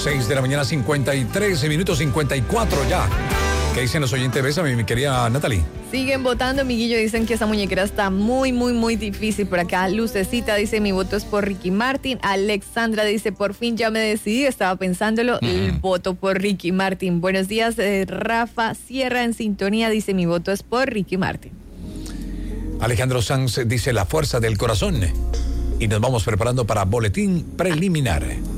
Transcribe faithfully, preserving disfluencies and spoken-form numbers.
seis de la mañana, cincuenta y tres minutos, cincuenta y cuatro ya. ¿Qué dicen los oyentes? Bésame, mi querida Natalie. Siguen votando, Miguillo, dicen que esa muñequera está muy, muy, muy difícil por acá. Lucecita dice, mi voto es por Ricky Martin. Alexandra dice, por fin ya me decidí, estaba pensándolo, uh-huh. El voto por Ricky Martin. Buenos días, eh, Rafa Sierra en sintonía, dice, mi voto es por Ricky Martin. Alejandro Sanz dice, la fuerza del corazón. Y nos vamos preparando para boletín preliminar.